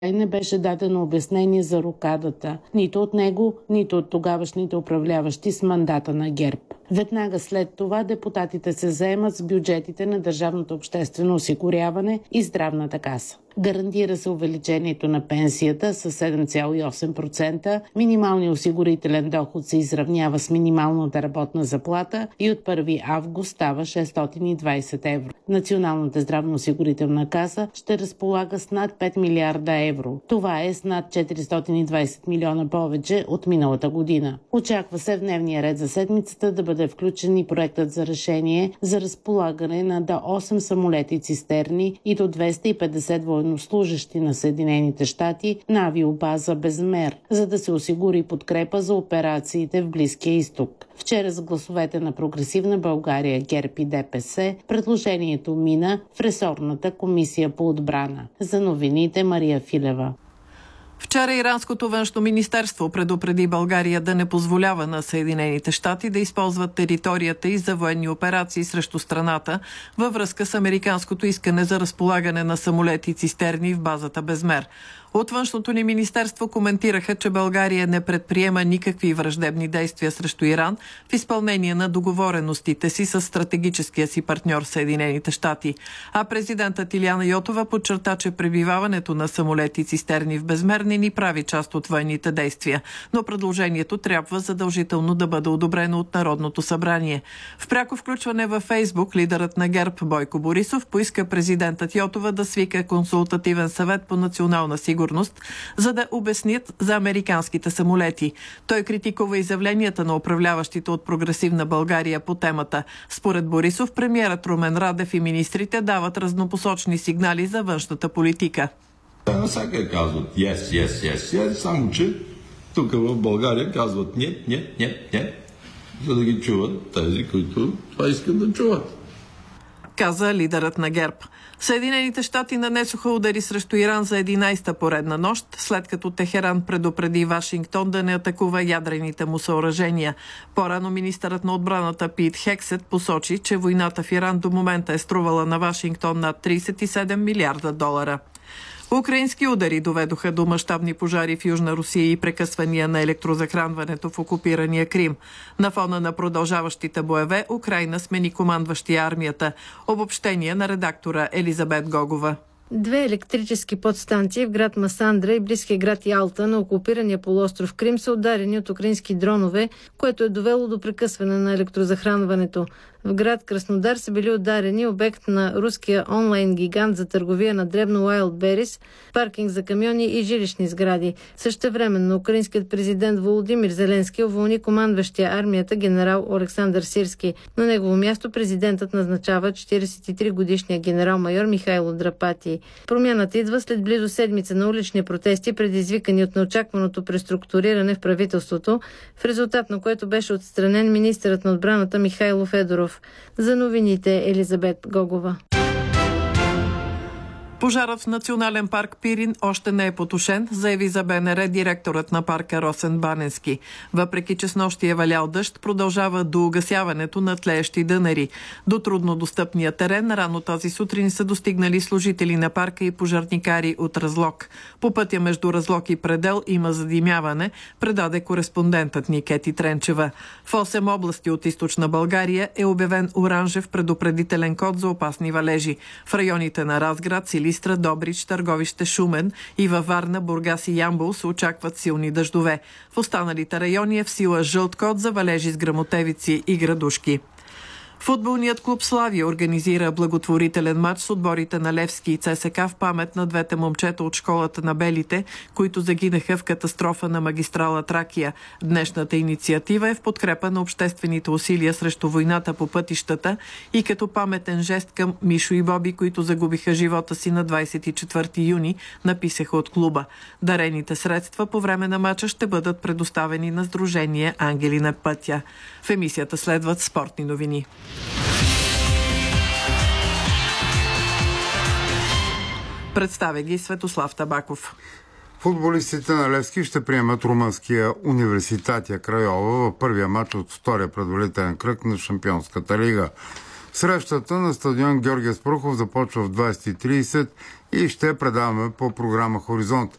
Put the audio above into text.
Не беше дадено обяснение за рокадата, нито от него, нито от тогавашните управляващи с мандата на ГЕРБ. Веднага след това депутатите се заемат с бюджетите на Държавното обществено осигуряване и Здравната каса. Гарантира се увеличението на пенсията с 7,8%, минималният осигурителен доход се изравнява с минималната работна заплата и от 1 август става 620 евро. Националната здравноосигурителна каса ще разполага с над 5 милиарда евро. Това е с над 420 милиона повече от миналата година. Очаква се в дневния ред за седмицата да бъде включен и проектът за решение за разполагане на до 8 самолети цистерни и до 250 военнослужащи на Съединените щати на авиобаза Безмер, за да се осигури подкрепа за операциите в Близкия изток. Вчера с гласовете на Прогресивна България, ГЕРБ и ДПС предложението мина в ресорната комисия по отбрана. За новините Мария Филева. Вчера иранското външно министерство предупреди България да не позволява на Съединените щати да използват територията й за военни операции срещу страната във връзка с американското искане за разполагане на самолети цистерни в базата Безмер. От външното ни министерство коментираха, че България не предприема никакви враждебни действия срещу Иран в изпълнение на договореностите си с стратегическия си партньор Съединените щати. А президентът Илияна Йотова подчерта, че пребиваването на самолети цистерни в Безмер не ни прави част от военните действия, но предложението трябва задължително да бъде одобрено от Народното събрание. В пряко включване във Фейсбук лидерът на ГЕРБ Бойко Борисов поиска президентът Йотова да свика консултативен съвет по национална сигурност, за да обяснят за американските самолети. Той критикува изявленията на управляващите от Прогресивна България по темата. Според Борисов, премиерът Румен Радев и министрите дават разнопосочни сигнали за външната политика. Навсякъде казват yes, само че тук в България казват нет, за да ги чуват тези, които това искат да чуват. Каза лидерът на ГЕРБ. Съединените щати нанесоха удари срещу Иран за 11-та поредна нощ, след като Техеран предупреди Вашингтон да не атакува ядрените му съоръжения. По-рано министърът на отбраната Пит Хексет посочи, че войната в Иран до момента е струвала на Вашингтон над 37 милиарда долара. Украински удари доведоха до мащабни пожари в Южна Русия и прекъсвания на електрозахранването в окупирания Крим. На фона на продължаващите боеве, Украйна смени командващия армията. Обобщение на редактора Елизабет Гогова. 2 електрически подстанции в град Масандра и близкия град Ялта на окупирания полуостров Крим са ударени от украински дронове, което е довело до прекъсване на електрозахранването. В град Краснодар са били ударени обект на руския онлайн гигант за търговия на дребно Wildberries, паркинг за камиони и жилищни сгради. Същевременно украинският президент Володимир Зеленски уволни командващия армията генерал Олександър Сирски. На негово място президентът назначава 43-годишния генерал-майор Михайло Драпати. Промяната идва след близо седмица на улични протести, предизвикани от неочакваното преструктуриране в правителството, в резултат на което беше отстранен министърът на отбраната Михайло Федоров. За новините Елизабет Гогова. Пожарът в Национален парк Пирин още не е потушен, заяви за БНР директорът на парка Росен Баненски. Въпреки че снощи е валял дъжд, продължава до угасяването на тлеещи дънери. До труднодостъпния терен рано тази сутрин са достигнали служители на парка и пожарникари от Разлог. По пътя между Разлог и Предел има задимяване, предаде кореспондентът ни Кети Тренчева. В 8 области от източна България е обявен оранжев предупредителен код за опасни валежи. В районите на Разград, Силистра, Добрич, Търговище, Шумен и във Варна, Бургас и Ямбол се очакват силни дъждове. В останалите райони е в сила жълт код за валежи с гръмотевици и градушки. Футболният клуб Славия организира благотворителен матч с отборите на Левски и ЦСКА в памет на двете момчета от школата на Белите, които загинаха в катастрофа на магистрала Тракия. Днешната инициатива е в подкрепа на обществените усилия срещу войната по пътищата и като паметен жест към Мишо и Боби, които загубиха живота си на 24 юни, написаха от клуба. Дарените средства по време на матча ще бъдат предоставени на Сдружение Ангели на пътя. В емисията следват спортни новини. Представя ги Светослав Табаков. Футболистите на Левски ще приемат румънския Университатия Крайова в първия матч от втория предварителен кръг на Шампионската лига. Срещата на стадион Георги Аспарухов започва в 20:30 и ще предаваме по програма Хоризонт.